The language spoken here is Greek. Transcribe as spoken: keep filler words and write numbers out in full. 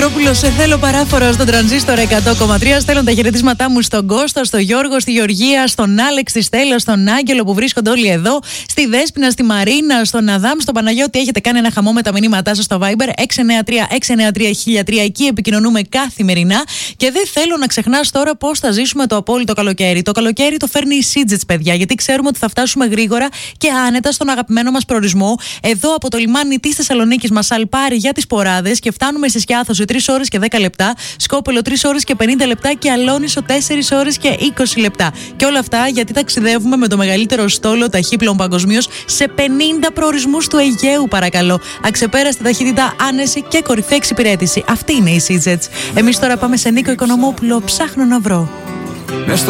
Ρόπουλο, σε θέλω παράφορο στον Τρανζίστορ εκατό κόμμα τρία. Στέλνω τα χαιρετίσματά μου στον Κώστα, στον Γιώργο, στη Γεωργία, στον Άλεξ, στη Στέλλα, στον Άγγελο που βρίσκονται όλοι εδώ, στη Δέσποινα, στη Μαρίνα, στον Αδάμ, στον Παναγιώτη. Έχετε κάνει ένα χαμό με τα μηνύματά σας στο Viber έξι εννιά τρία έξι εννιά τρία χίλια τρία. Εκεί επικοινωνούμε καθημερινά. Και δεν θέλω να ξεχνάς τώρα πώς θα ζήσουμε το απόλυτο καλοκαίρι. Το καλοκαίρι το φέρνει η Σίτζετς, παιδιά, γιατί ξέρουμε ότι θα φτάσουμε γρήγορα και άνετα στον αγαπημένο μας προορισμό. Εδώ από το λιμάνι της Θεσσαλονίκης μας αλπάρει για τις Ποράδες και φτάνουμε στη Σκιάθο τρεις ώρες και δέκα λεπτά, Σκόπελο τρεις ώρες και πενήντα λεπτά και Αλόνισο τέσσερις ώρες και είκοσι λεπτά. Και όλα αυτά γιατί ταξιδεύουμε με το μεγαλύτερο στόλο ταχύπλων παγκοσμίως σε πενήντα προορισμούς του Αιγαίου, παρακαλώ. Αξεπέραστη ταχύτητα, άνεση και κορυφαία εξυπηρέτηση. Αυτή είναι η Σίτζετς. Εμείς τώρα πάμε σε Νίκο Οικονομόπουλο. Ψάχνω να βρω.